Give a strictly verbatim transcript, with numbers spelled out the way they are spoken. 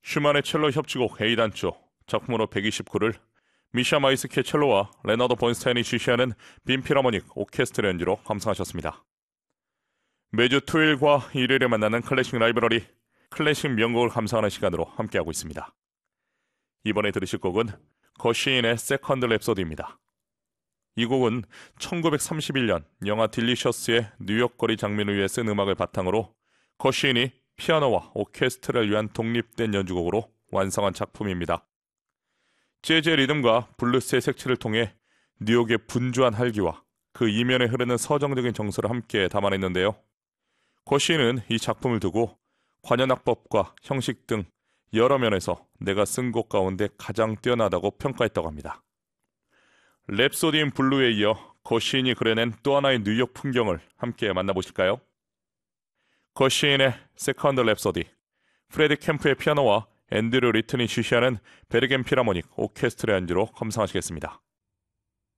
슈만의 첼로 협주곡 A단조 작품으로 백이십구를 미샤 마이스키의 첼로와 레너드 번스타인이 지시하는 빈 필하모닉 오케스트라 연주로 감상하셨습니다. 매주 토요일과 일요일에 만나는 클래식 라이브러리, 클래식 명곡을 감상하는 시간으로 함께하고 있습니다. 이번에 들으실 곡은 거시인의 세컨드 랩소디입니다. 이 곡은 천구백삼십일 년 영화 딜리셔스의 뉴욕 거리 장면을 위해 쓴 음악을 바탕으로 거시인이 피아노와 오케스트라를 위한 독립된 연주곡으로 완성한 작품입니다. 재즈의 리듬과 블루스의 색채를 통해 뉴욕의 분주한 활기와 그 이면에 흐르는 서정적인 정서를 함께 담아냈는데요. 거시인은 이 작품을 두고 관현악법과 형식 등 여러 면에서 내가 쓴 곡 가운데 가장 뛰어나다고 평가했다고 합니다. 랩소디인 블루에 이어 거시인이 그려낸 또 하나의 뉴욕 풍경을 함께 만나보실까요? 거시인의 세컨드 랩소디, 프레디 캠프의 피아노와 앤드류 리튼이 지시하는 베르겐 필하모닉 오케스트라 연주로 감상하시겠습니다.